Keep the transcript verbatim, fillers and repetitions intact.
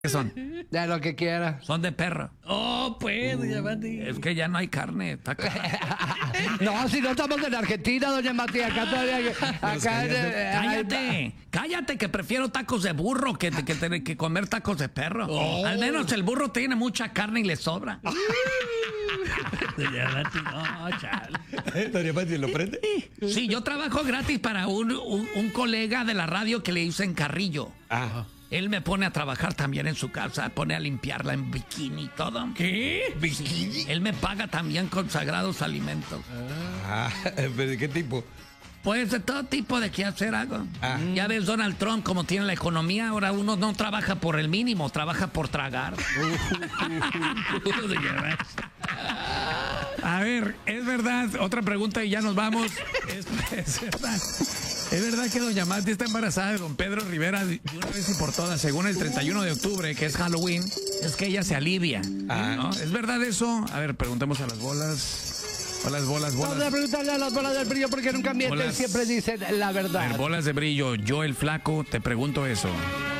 ¿Qué son? De lo que quiera. Son de perro. Oh, pues, doña Mati. Es que ya no hay carne. Está cara. No, si no estamos en Argentina, doña Matías. Acá todavía. Acá, eh, Cállate, cállate, que prefiero tacos de burro que, que, que, que comer tacos de perro. Oh. Al menos el burro tiene mucha carne y le sobra. Doña Mati, no, chale. Doña Mati, ¿lo prende? Sí, yo trabajo gratis para un, un, un colega de la radio que le dicen Carrillo. Ah. Él me pone a trabajar también en su casa, pone a limpiarla en bikini y todo. ¿Qué? Sí, él me paga también con sagrados alimentos. Ah, ¿pero de qué tipo? Pues de todo tipo de qué hacer algo. Ah. Ya ves Donald Trump como tiene la economía, ahora uno no trabaja por el mínimo, trabaja por tragar. A ver, es verdad, otra pregunta y ya nos vamos. Es, es verdad. Es verdad que doña Mati está embarazada de don Pedro Rivera de una vez y por todas, según el treinta y uno de octubre, que es Halloween, es que ella se alivia. Ah. ¿No? ¿Es verdad eso? A ver, preguntemos a las bolas. A las bolas, bolas. Vamos a preguntarle a las bolas del brillo porque nunca mienten, Bolas. siempre dicen la A verdad. ver, bolas de brillo, yo el flaco, te pregunto eso.